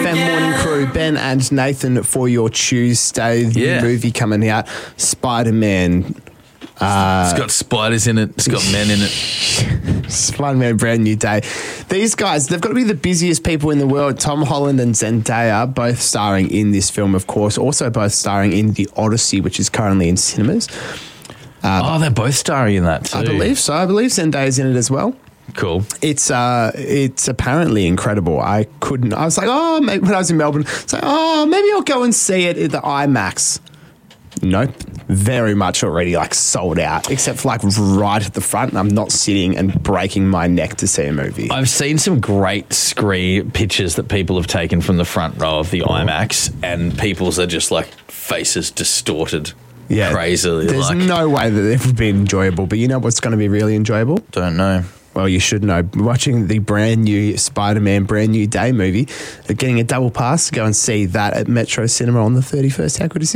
FM morning crew, Ben and Nathan, for your Tuesday. The new movie coming out, Spider-Man. It's got spiders in it. It's got men in it. Spider-Man, Brand New Day. These guys, they've got to be the busiest people in the world. Tom Holland and Zendaya, both starring in this film, of course. Also both starring in The Odyssey, which is currently in cinemas. They're both starring in that too. I believe so. I believe Zendaya's in it as well. Cool. It's apparently incredible. I was like, maybe when I was in Melbourne, it's like, maybe I'll go and see it at the IMAX. Nope. Very much already sold out, except for right at the front. And I'm not sitting and breaking my neck to see a movie. I've seen some great screen pictures that people have taken from the front row of the IMAX, and people's are just faces distorted. Yeah, crazily. There's no way that it would be enjoyable. But you know what's going to be really enjoyable? Don't know. Well, you should know. Watching the brand new Spider-Man Brand New Day movie, getting a double pass to go and see that at Metro Cinema on the 31st. How good is this?